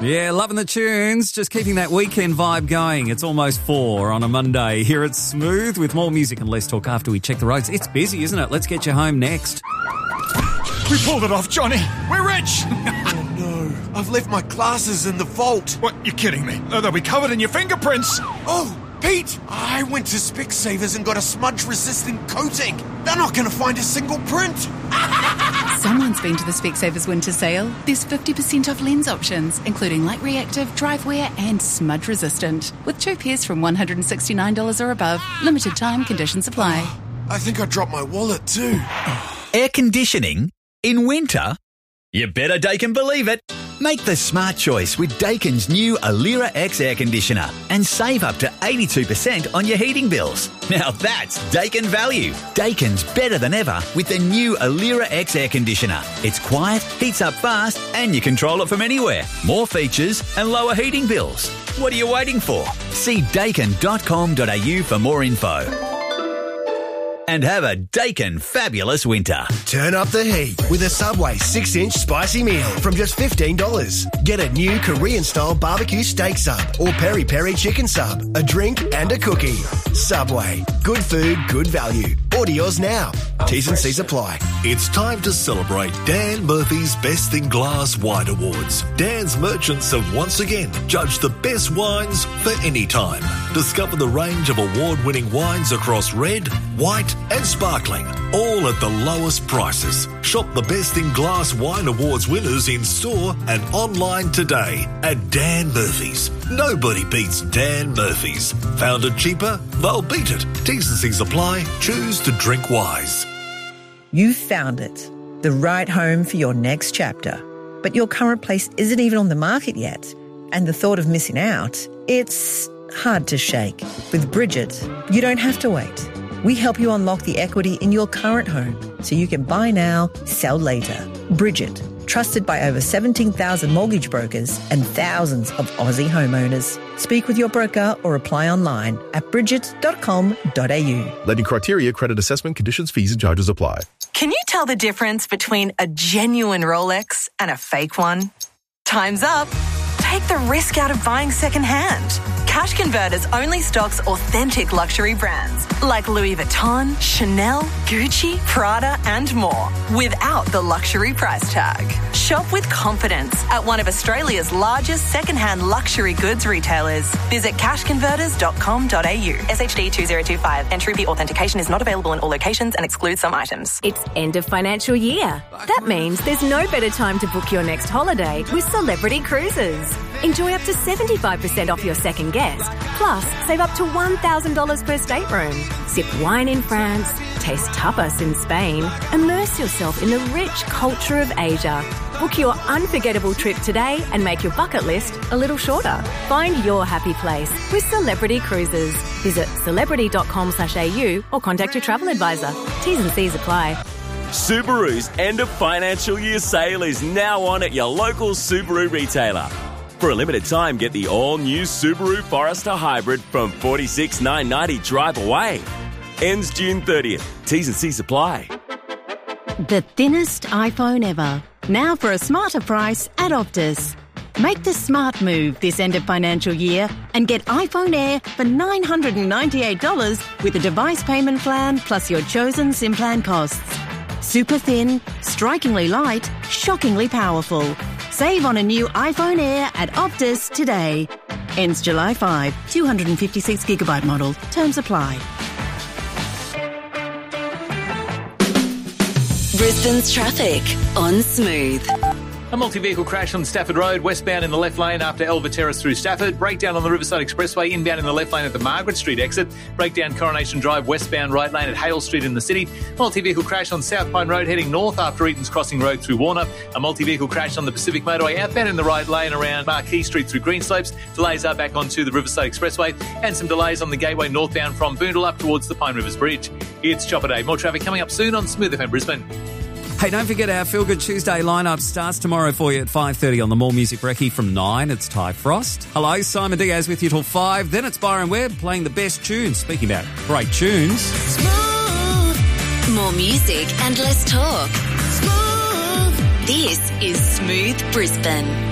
Yeah, loving the tunes. Just keeping that weekend vibe going. It's almost 4 on a Monday. Here at Smooth with more music and less talk after we check the roads. It's busy, isn't it? Let's get you home next. We pulled it off, Johnny. We're rich. Oh, no. I've left my glasses in the vault. What? You're kidding me. They'll be covered in your fingerprints. Oh, Pete, I went to Specsavers and got a smudge-resistant coating. They're not going to find a single print. Someone's been to the Specsavers winter sale. There's 50% off lens options, including light reactive, drive wear and smudge resistant. With 2 pairs from $169 or above. Limited time, conditions apply. I think I dropped my wallet too. Air conditioning? In winter? You better Daikin believe it. Make the smart choice with Daikin's new Alira X air conditioner and save up to 82% on your heating bills. Now that's Daikin value. Daikin's better than ever with the new Alira X air conditioner. It's quiet, heats up fast and you control it from anywhere. More features and lower heating bills. What are you waiting for? See daikin.com.au for more info. And have a Daikin fabulous winter. Turn up the heat with a Subway 6-inch spicy meal from just $15. Get a new Korean-style barbecue steak sub or peri-peri chicken sub, a drink and a cookie. Subway. Good food, good value. Order yours now. T's and C's apply. It's time to celebrate Dan Murphy's Best in Glass Wine Awards. Dan's merchants have once again judged the best wines for any time. Discover the range of award-winning wines across red, white and sparkling, all at the lowest prices. Shop the Best in Glass Wine Awards winners in store and online today at Dan Murphy's. Nobody beats Dan Murphy's. Found it cheaper? They'll beat it. T's and C's apply. Choose to drink wise. You've found it, the right home for your next chapter. But your current place isn't even on the market yet. And the thought of missing out, it's hard to shake. With Bridget, you don't have to wait. We help you unlock the equity in your current home so you can buy now, sell later. Bridget, trusted by over 17,000 mortgage brokers and thousands of Aussie homeowners. Speak with your broker or apply online at bridget.com.au. Lending criteria, credit assessment, conditions, fees and charges apply. Can you tell the difference between a genuine Rolex and a fake one? Time's up. Take the risk out of buying secondhand. Cash Converters only stocks authentic luxury brands like Louis Vuitton, Chanel, Gucci, Prada and more without the luxury price tag. Shop with confidence at one of Australia's largest secondhand luxury goods retailers. Visit cashconverters.com.au. SHD 2025. Entry fee authentication is not available in all locations and excludes some items. It's end of financial year. That means there's no better time to book your next holiday with Celebrity Cruises. Enjoy up to 75% off your second guest. Plus, save up to $1,000 per stateroom. Sip wine in France, taste tapas in Spain, immerse yourself in the rich culture of Asia. Book your unforgettable trip today and make your bucket list a little shorter. Find your happy place with Celebrity Cruises. Visit celebrity.com.au or contact your travel advisor. T's and C's apply. Subaru's end of financial year sale is now on at your local Subaru retailer. For a limited time, get the all-new Subaru Forester Hybrid from $46,990 drive away. Ends June 30th. T's and C's apply. The thinnest iPhone ever. Now for a smarter price at Optus. Make the smart move this end of financial year and get iPhone Air for $998 with a device payment plan plus your chosen SIM plan costs. Super thin, strikingly light, shockingly powerful. Save on a new iPhone Air at Optus today. Ends July 5, 256GB model. Terms apply. Brisbane's traffic on Smooth. A multi-vehicle crash on Stafford Road, westbound in the left lane after Elva Terrace through Stafford. Breakdown on the Riverside Expressway, inbound in the left lane at the Margaret Street exit. Breakdown Coronation Drive, westbound right lane at Hale Street in the city. Multi-vehicle crash on South Pine Road heading north after Eaton's Crossing Road through Warner. A multi-vehicle crash on the Pacific Motorway outbound in the right lane around Marquee Street through Greenslopes. Delays are back onto the Riverside Expressway and some delays on the Gateway northbound from Boondall up towards the Pine Rivers Bridge. It's Chopper Day. More traffic coming up soon on Smooth FM Brisbane. Hey, don't forget our Feel Good Tuesday lineup starts tomorrow for you at 5:30 on the More Music Brekkie. From 9, it's Ty Frost. Hello, Simon Diaz with you till 5. Then it's Byron Webb playing the best tunes. Speaking about great tunes. Smooth. More music and less talk. Smooth. This is Smooth Brisbane.